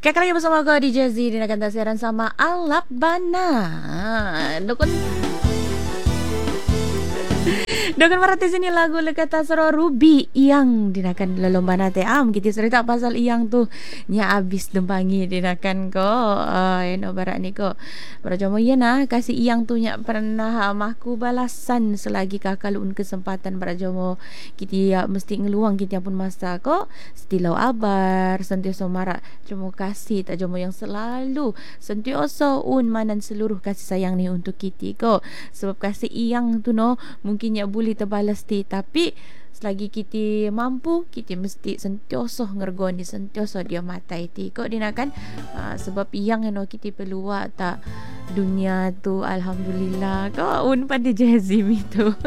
Kekal lagi bersama aku di Jazzy di Nakan Tasiaran sama Alap Bana. Dukun Dengan marati sini lagu lekata sero Ruby yang dinakan lelomba nate kita cerita pasal yang tu nya abis dempangi dinakan ko eno barak ni ko berajomo iya nah kasih yang tu nya pernah mahku balasan selagi kakalun kesempatan berajomo kita mesti ngeluang kita pun masa ko stilau abar sentiasa marak jomo kasih tak jomo yang selalu sentiasa manan seluruh kasih sayang ni untuk kita ko sebab kasih yang tu no mungkin ya boleh terbalas tapi selagi kita mampu kita mesti sentiasa ngergoni sentiasa dia matai ti kok dinakan sebab yang kita perlu tak dunia tu alhamdulillah kau pada Jazim itu.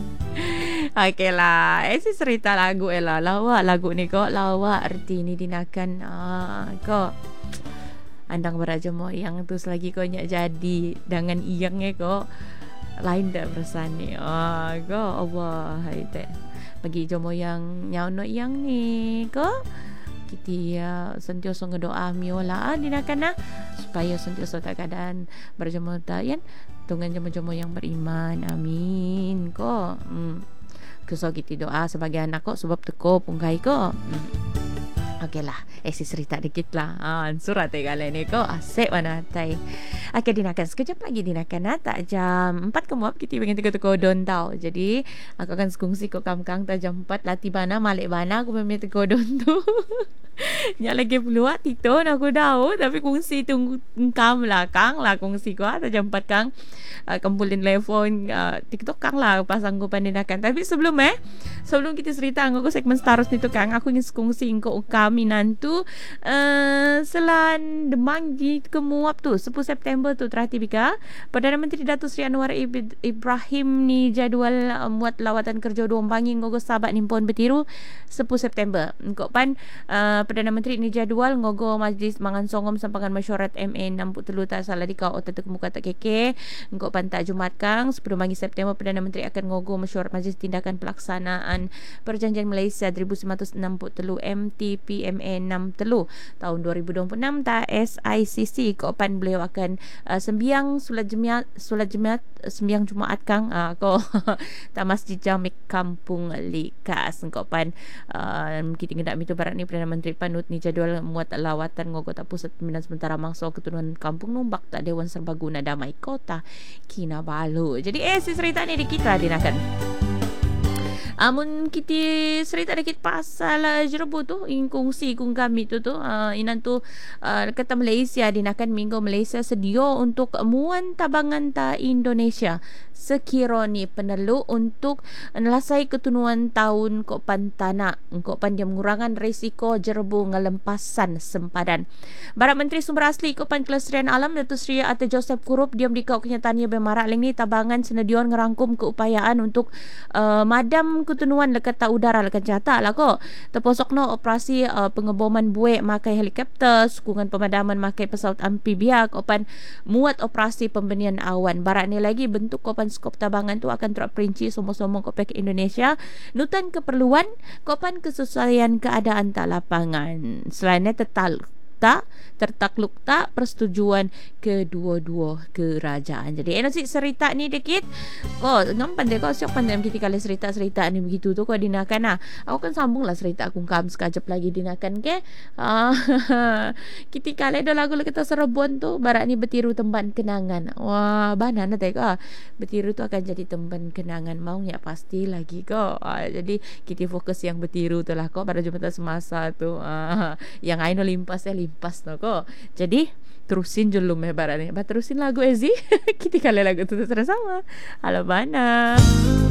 Okey lah, si cerita lagu lawak lagu ni kok lawak arti ni dinakan kok andang berajomo yang tu selagi kau nyak jadi dengan iyangnya kok lain dah perasaan ni. Kau Allah hai teh bagi jomo yang nyauno yang ni kau kita ya sentiasa ngedoa miola dinakan supaya sentiasa tak keadaan berjomo tayan dengan jomo-jomo yang beriman amin kau so kita doa sebagai anak kok sebab teko pungkai kok okey lah si cerita dikit lah surat kali ni kok asyik mana tai okey dinakan sekejap lagi dinakan tak jam 4 kemuap kita pengen teko don tau jadi aku akan kongsi kok kam-kam tak jam 4 lati bana malik bana aku memang teko don tu nya lagi peluat tito aku tahu tapi kongsi tu kam lah kang lah kongsi ko tak jam 4 kang kumpulin telefon TikTok kang lah pasang ko pandinakan tapi sebelum kita cerita aku segmen Starus ni tu kang aku ingin kongsi ko kami nantu selan demang di kemuap tu 10 September tu terhati bika Perdana Menteri Datuk Seri Anwar Ibrahim ni jadual muat lawatan kerja dombangi ngogo sahabat nimpon betiru 10 September kok pan Perdana Menteri ni jadual ngogo majlis mangan songom sampangan mesyuarat MA 63 tak salah di kau otak muka tak keke ngok pan tak Jumat kang 10 pagi September Perdana Menteri akan ngogo mesyuarat majlis tindakan pelaksanaan Perjanjian Malaysia 1963 MTPMA 63 tahun 2026 ta SICC kok pan beliau akan sembiang solat Jumaat sembiang Jumaat kang ko ta Masjid Jamik Kampung Likas kok pan kita ngedak mitu barat ni Perdana Menteri panut ni jadual muat lawatan ngogo tak pusat pembinaan sementara mangsa keturunan Kampung Numbak tak Dewan Serbaguna Damai Kota Kinabalu. Jadi si cerita ni dikit lah dinakan. Amun kita cerita dikit pasal jerebu tu kongsi kong kami tu inan tu kata Malaysia dinakan minggu Malaysia sedia untuk muan tabangan ta Indonesia sekira ni penerlu untuk nelasai ketunuan tahun kok pantana kok pandia mengurangan risiko jerebu ngelempasan sempadan. Barat Menteri Sumber Asli kok pan Kelestarian Alam Datuk Seri Ate Joseph Kurup diam di kau kenyataannya bemarak ling ni tabangan senedion ngerangkum keupayaan untuk madam ketunuan lekat tak udara lekat jata lah kok terposok no operasi pengeboman buik makai helikopter sukungan pemadaman makai pesawat amphibia kopan muat operasi pembenian awan barat ni lagi bentuk kopan skop tabangan tu akan terperinci semua-semua kopek Indonesia nutan keperluan kopan kesesuaian keadaan tak lapangan selainnya tertakluk tak persetujuan kedua-dua kerajaan. Jadi nasi cerita ni dikit ngam pandai kau siap pandai kita kali cerita-cerita ni begitu tu kau dinakan aku kan sambung lah cerita aku kam sekejap lagi dinakan ke kita kali ada lagu kita Serebon tu barat ni betiru temban kenangan wah bana nak tengok betiru tu akan jadi temban kenangan maunya pasti lagi kau jadi kita fokus yang betiru tu lah kau pada jumpa semasa tu yang aino limpas no kok. Jadi terusin dulu barat ni. Terusin lagu Ezi. Kita kali lagu tu sama. Halo Bana.